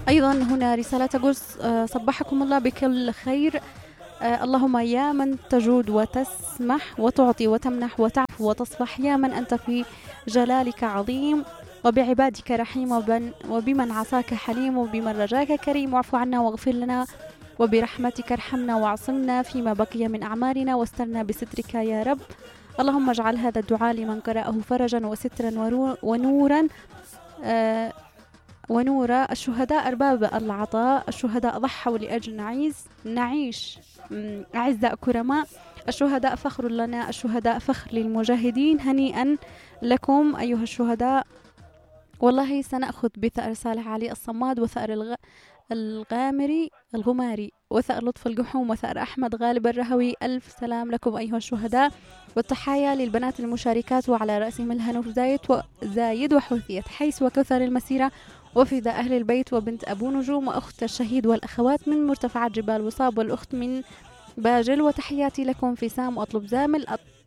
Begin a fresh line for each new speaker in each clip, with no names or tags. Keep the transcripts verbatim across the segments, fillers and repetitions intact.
أيضا هنا رسالة تقول صبحكم الله بكل خير. آه اللهم يا من تجود وتسمح وتعطي وتمنح وتعفو وتصفح، يا من أنت في جلالك عظيم وبعبادك رحيم وبن وبمن عصاك حليم وبمن رجاك كريم، واعف عنا واغفر لنا وبرحمتك ارحمنا واعصمنا فيما بقي من أعمالنا واسترنا بسترك يا رب. اللهم اجعل هذا الدعاء لمن قرأه فرجا وسترا ونورا آه ونورا. الشهداء أرباب العطاء، الشهداء ضحوا لأجل نعيش نعيش أعزاء كرماء، الشهداء فخر لنا، الشهداء فخر للمجاهدين، هنيئا لكم أيها الشهداء. والله سنأخذ بثأر صالح علي الصماد وثأر الغ... الغامري الغماري وثأر لطف الجحوم وثأر أحمد غالب الرهوي. ألف سلام لكم أيها الشهداء، والتحايا للبنات المشاركات وعلى رأسهم الهنوف زايد وزايد وحوثية حيث وكثر المسيرة وفداء أهل البيت وبنت أبو نجوم وأخت الشهيد والأخوات من مرتفعات جبال وصاب والأخت من باجل. وتحياتي لكم في سام وأطلب زامل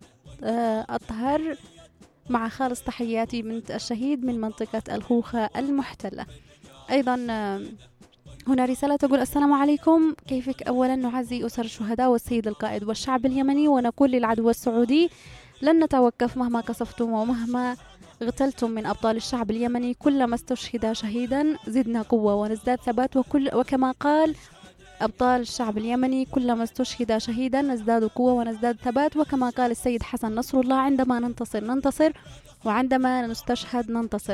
أطهر مع خالص تحياتي بنت الشهيد من منطقة الخوخة المحتلة. أيضا هنا رسالة تقول السلام عليكم، كيفك؟ أولا نعزي أسر الشهداء والسيد القائد والشعب اليمني، ونقول للعدو السعودي لن نتوقف مهما قصفتم ومهما اغتلتم من أبطال الشعب اليمني، كلما استشهد شهيدا زدنا قوة ونزداد ثبات، وكل وكما قال أبطال الشعب اليمني كلما استشهد شهيدا نزداد قوة ونزداد ثبات، وكما قال السيد حسن نصر الله عندما ننتصر ننتصر وعندما نستشهد ننتصر.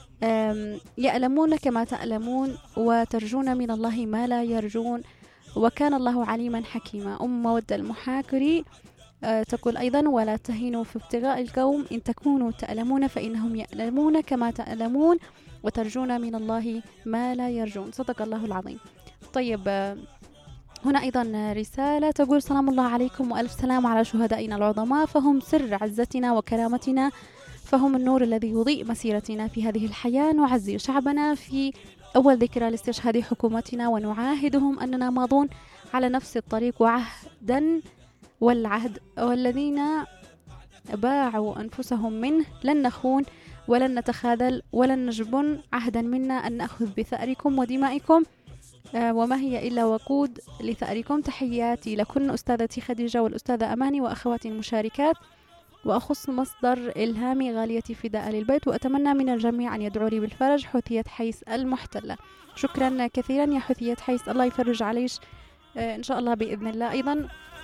يألمون كما تألمون وترجون من الله ما لا يرجون وكان الله عليما حكيما. أم مودة المحاكري تقول أيضا ولا تهينوا في ابتغاء القوم إن تكونوا تألمون فإنهم يألمون كما تألمون وترجون من الله ما لا يرجون. صدق الله العظيم. طيب هنا أيضا رسالة تقول سلام الله عليكم وألف سلام على شهدائنا العظماء، فهم سر عزتنا وكرامتنا، فهم النور الذي يضيء مسيرتنا في هذه الحياة. نعزي شعبنا في أول ذكرى لاستشهاد حكومتنا ونعاهدهم أننا ماضون على نفس الطريق وعهدا والعهد والذين باعوا أنفسهم منه لن نخون ولن نتخاذل ولن نجبن عهدا منا أن نأخذ بثأركم ودمائكم آه وما هي إلا وقود لثأركم. تحياتي لكن أستاذتي خديجة والأستاذة أماني وأخواتي المشاركات، وأخص مصدر إلهامي غاليتي فداء للبيت، وأتمنى من الجميع أن يدعوا لي بالفرج. حوثية حيس المحتلة. شكرا كثيرا يا حوثية حيس، الله يفرج عليش آه إن شاء الله بإذن الله. أيضا